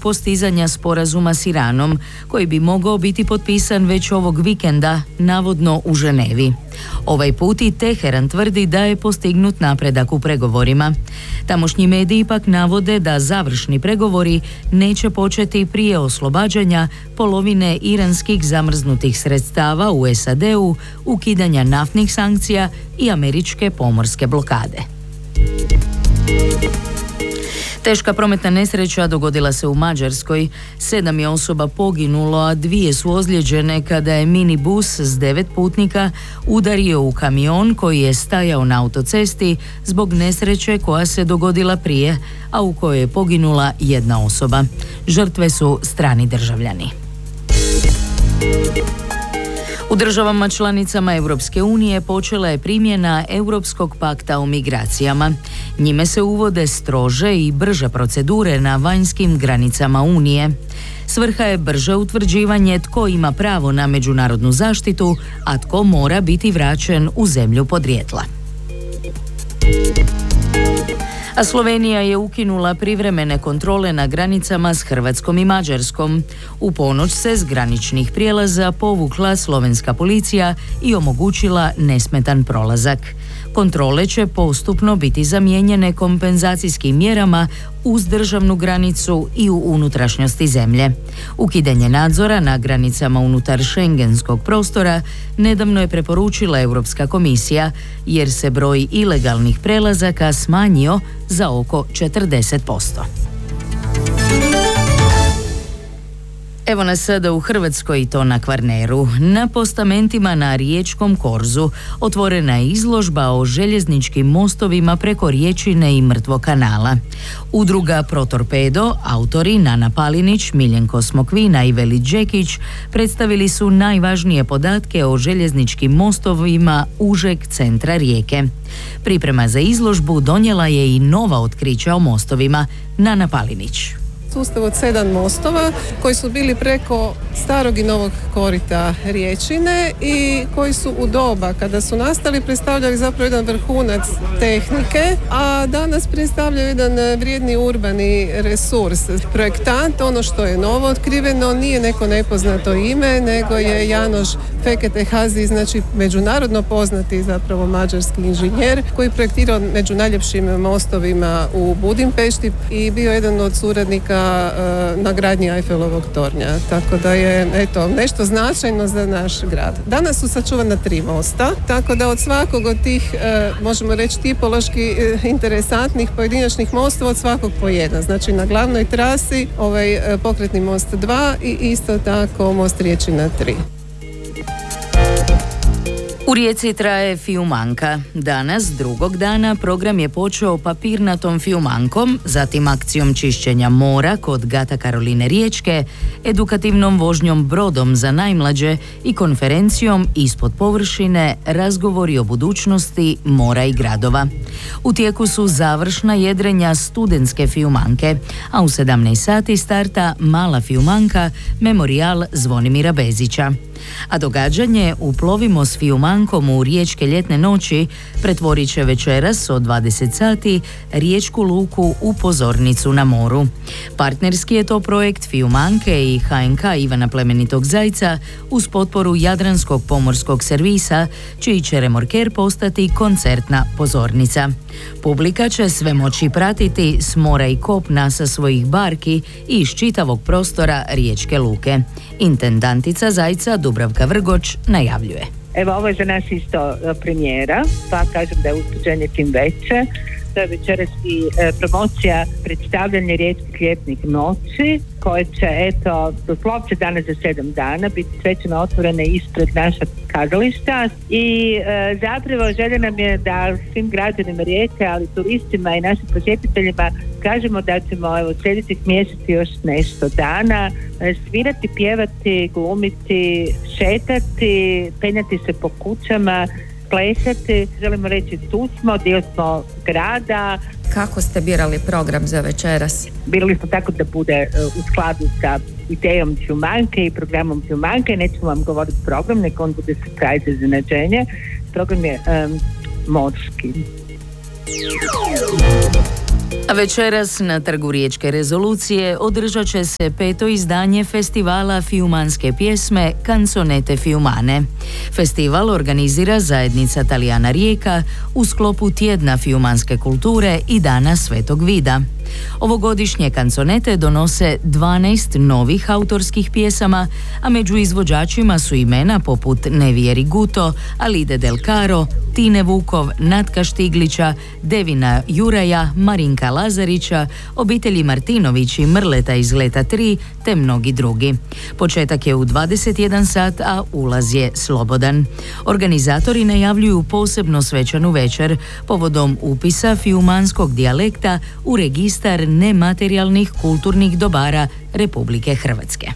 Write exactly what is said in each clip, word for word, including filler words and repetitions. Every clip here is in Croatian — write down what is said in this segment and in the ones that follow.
postizanja sporazuma s Iranom, koji bi mogao biti potpisan već ovog vikenda, navodno u Ženevi. Ovaj put i Teheran tvrdi da je postignut napredak u pregovorima. Tamošnji mediji ipak navode da završni pregovori neće početi prije oslobađanja polovine iranskih zamrznutih sredstava u S A D-u, ukidanja naftnih sankcija i američke pomorske blokade. Teška prometna nesreća dogodila se u Mađarskoj. Sedam je osoba poginulo, a dvije su ozlijeđene kada je minibus s devet putnika udario u kamion koji je stajao na autocesti zbog nesreće koja se dogodila prije, a u kojoj je poginula jedna osoba. Žrtve su strani državljani. U državama članicama Europske unije počela je primjena Europskog pakta o migracijama. Njime se uvode strože i brže procedure na vanjskim granicama Unije. Svrha je brže utvrđivanje tko ima pravo na međunarodnu zaštitu, a tko mora biti vraćen u zemlju podrijetla. A Slovenija je ukinula privremene kontrole na granicama s Hrvatskom i Mađarskom. U ponoć se s graničnih prijelaza povukla slovenska policija i omogućila nesmetan prolazak. Kontrole će postupno biti zamijenjene kompenzacijskim mjerama uz državnu granicu i u unutrašnjosti zemlje. Ukidanje nadzora na granicama unutar šengenskog prostora nedavno je preporučila Europska komisija, jer se broj ilegalnih prelazaka smanjio za oko četrdeset posto. Evo nas sada u Hrvatskoj i to na Kvarneru. Na postamentima na riječkom korzu otvorena je izložba o željezničkim mostovima preko Riječine i Mrtvog kanala. Udruga Protorpedo, autori Nana Palinić, Miljenko Smokvina i Veli Đekić predstavili su najvažnije podatke o željezničkim mostovima užeg centra Rijeke. Priprema za izložbu donijela je i nova otkrića o mostovima. Nana Palinić. Sustav od sedam mostova koji su bili preko starog i novog korita Riječine i koji su u doba kada su nastali predstavljali zapravo jedan vrhunac tehnike, a danas predstavljaju jedan vrijedni urbani resurs. Projektant, ono što je novo otkriveno, nije neko nepoznato ime, nego je Janoš Feketehazi, znači međunarodno poznati zapravo mađarski inženjer koji projektirao među najljepšim mostovima u Budimpešti i bio jedan od suradnika na gradnji Eiffelovog tornja. Tako da je eto, nešto značajno za naš grad. Danas su sačuvana tri mosta, tako da od svakog od tih, možemo reći, tipološki interesantnih pojedinačnih mostova, od svakog po jedan. Znači na glavnoj trasi ovaj pokretni most dva i isto tako most Riječina tri. U Rijeci traje fiumanka. Danas, drugog dana, program je počeo papirnatom fiumankom, zatim akcijom čišćenja mora kod Gata Karoline Riječke, edukativnom vožnjom brodom za najmlađe i konferencijom ispod površine razgovori o budućnosti mora i gradova. U tijeku su završna jedrenja studentske fiumanke, a u sedamnaest sati starta mala fiumanka Memorijal Zvonimira Bezića. A događanje Uplovimo s fiumankom u riječke ljetne noći pretvorit će večeras od dvadeset sati riječku luku u pozornicu na moru. Partnerski je to projekt fiumanke i H N K Ivana Plemenitog Zajca uz potporu Jadranskog pomorskog servisa, čiji će remorker postati koncertna pozornica. Publika će sve moći pratiti s mora i kopna sa svojih barki i iz čitavog prostora riječke luke. Intendantica Zajca Dubravka Vrgoč najavljuje. Evo, ovo je za nas isto premijera, pa kažem da je usklađenje tim veće. To je večeras i e, promocija predstavljanja riječkih ljetnih noći, koje će, eto, doslovce danas za sedam dana biti svečano otvorene ispred naša kazališta i e, zapravo želja nam je da svim građanima Rijeke, ali turistima i našim posjetiteljima kažemo da ćemo, evo, sljedećih mjeseci još nešto dana e, svirati, pjevati, glumiti, šetati, penjati se po kućama, plesati. Želimo reći, tu smo, dio smo grada. Kako ste birali program za večeras? Birali smo tako da bude uh, u skladu sa idejom fiumanke i programom fiumanke. Nećemo vam govoriti program, nek on bude surprise iznenađenje. Program je um, morski. A večeras na Trgu Riječke rezolucije održat će se peto izdanje festivala fiumanske pjesme Canzonete Fiumane. Festival organizira zajednica Talijana Rijeka u sklopu tjedna fiumanske kulture i Dana Svetog Vida. Ovogodišnje kanzonete donose dvanaest novih autorskih pjesama, a među izvođačima su imena poput Nevije Riguto, Alide Del Caro, Tine Vukov, Natka Štiglića, Devina Juraja, Marinka Lazarića, obitelji Martinović i Mrleta iz Leta tri, te mnogi drugi. Početak je u dvadeset jedan sat, a ulaz je slobodan. Organizatori najavljuju posebno svečanu večer povodom upisa fiumanskog dijalekta u registar nematerijalnih kulturnih dobara Republike Hrvatske.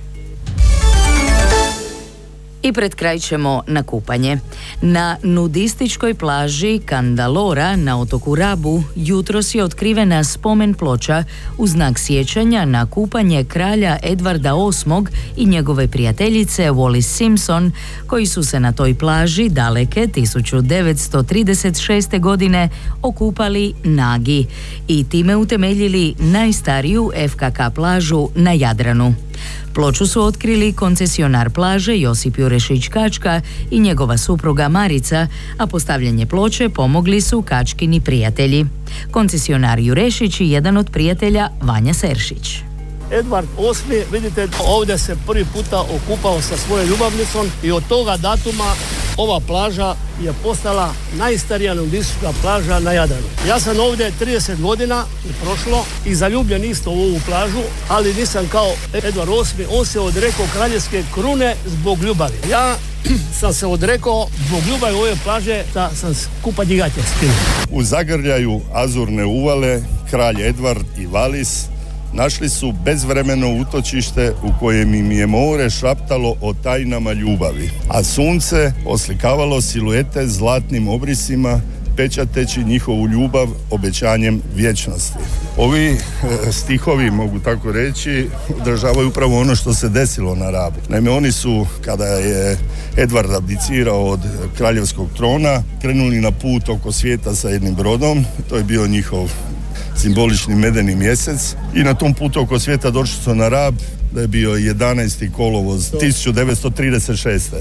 I pred kraj ćemo na kupanje. Na nudističkoj plaži Kandalora na otoku Rabu jutros je otkrivena spomen ploča u znak sjećanja na kupanje kralja Edvarda osmog i njegove prijateljice Wallis Simpson, koji su se na toj plaži daleke tisuću devetsto trideset šeste. godine okupali nagi i time utemeljili najstariju F K K plažu na Jadranu. Ploču su otkrili koncesionar plaže Josip Jurešić Kačka i njegova supruga Marica, a postavljanje ploče pomogli su Kačkini prijatelji. Koncesionar Jurešić i jedan od prijatelja Vanja Seršić. Edvard osmi, vidite, ovdje se prvi puta okupao sa svojom ljubavnicom i od toga datuma ova plaža je postala najstarija nudistička plaža na Jadranu. Ja sam ovdje trideset godina prošlo i zaljubljen isto u ovu plažu, ali nisam kao Edvard osmi, on se odrekao kraljevske krune zbog ljubavi. Ja sam se odrekao zbog ljubavi ove plaže da sam skupa njigatje skinuo. U zagrljaju azurne uvale kralj Edvard i Wallis našli su bezvremeno utočište u kojem im je more šaptalo o tajnama ljubavi, a sunce oslikavalo siluete zlatnim obrisima, pečateći njihovu ljubav obećanjem vječnosti. Ovi e, stihovi, mogu tako reći, odražavaju upravo ono što se desilo na Rabu. Naime, oni su, kada je Edvard abdicirao od kraljevskog trona, krenuli na put oko svijeta sa jednim brodom. To je bio njihov simbolični medeni mjesec i na tom putu oko svijeta došli su na Rab, da je bio jedanaesti kolovoz tisuću devetsto trideset šeste.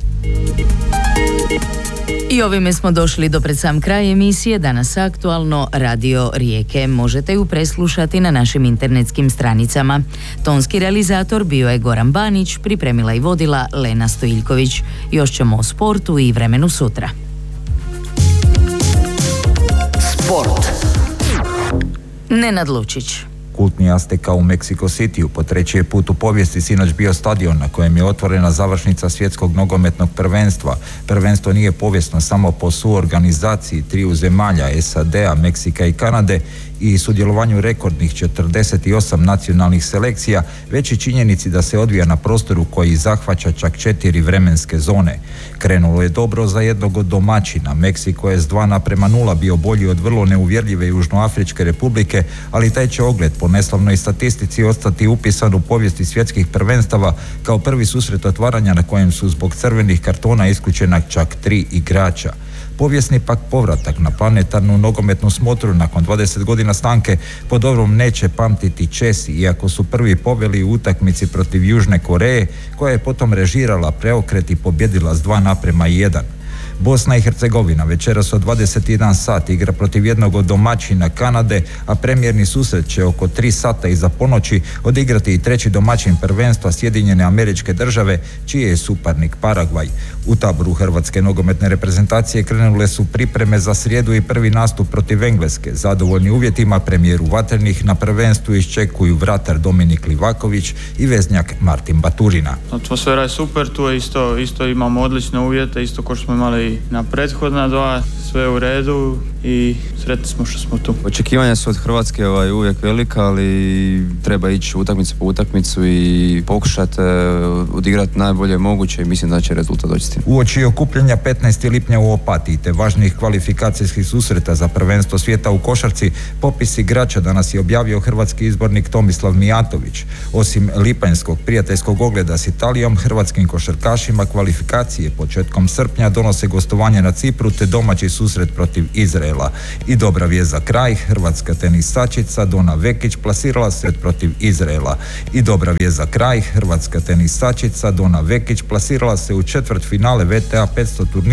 I ovime smo došli do pred sam kraj emisije Danas aktualno Radio Rijeke. Možete ju preslušati na našim internetskim stranicama. Tonski realizator bio je Goran Banić, pripremila i vodila Lena Stojiljković. Još ćemo o sportu i vremenu sutra. Sport. Nenad Lučić. Kultni Azteka u Mexico Cityu po treći je put u povijesti sinoć bio stadion na kojem je otvorena završnica svjetskog nogometnog prvenstva. Prvenstvo nije povijesno samo po suorganizaciji triju zemalja S A D-a, Meksika i Kanade i sudjelovanju rekordnih četrdeset osam nacionalnih selekcija, već i činjenici da se odvija na prostoru koji zahvaća čak četiri vremenske zone. Krenulo je dobro za jednog od domaćina. Meksiko je s dva naprema nula bio bolji od vrlo neuvjerljive Južnoafričke republike, ali taj će ogled po neslavnoj statistici ostati upisan u povijesti svjetskih prvenstava kao prvi susret otvaranja na kojem su zbog crvenih kartona isključena čak tri igrača. Povijesni pak povratak na planetarnu nogometnu smotru nakon dvadeset godina stanke po dobrom neće pamtiti Česi, iako su prvi poveli u utakmici protiv Južne Koreje, koja je potom režirala preokret i pobjedila s dva naprema jedan. Bosna i Hercegovina večeras od dvadeset jedan sat igra protiv jednog od domaćina Kanade, a premijerni susret će oko tri sata iza ponoći odigrati i treći domaćin prvenstva Sjedinjene Američke Države, čiji je suparnik Paragvaj. U taboru hrvatske nogometne reprezentacije krenule su pripreme za srijedu i prvi nastup protiv Engleske. Zadovoljni uvjetima premijeru vatrenih na prvenstvu iščekuju vratar Dominik Livaković i veznjak Martin Baturina. Atmosfera je super, tu je isto, isto imamo odlične uvjete, isto kao što smo imali na prethodna dva, sve u redu i sretni smo što smo tu. Očekivanja su od Hrvatske ovaj, uvijek velika, ali treba ići utakmicu po utakmicu i pokušati uh, odigrati najbolje moguće i mislim da će rezultat doći s tim. Uoči okupljanja petnaestog lipnja u Opatiji te važnih kvalifikacijskih susreta za prvenstvo svijeta u košarci, popis igrača danas je objavio hrvatski izbornik Tomislav Mijatović. Osim lipanjskog prijateljskog ogleda s Italijom, hrvatskim košarkašima kvalifikacije početkom srpnja donose gostovanje na Cipru te domaći susret protiv Izraela. I dobra vijest za kraj, hrvatska tenisačica Dona Vekić plasirala se protiv Izraela. I dobra vijest za kraj, hrvatska tenisačica Dona Vekić plasirala se u četvrtfinale V T A petsto turnira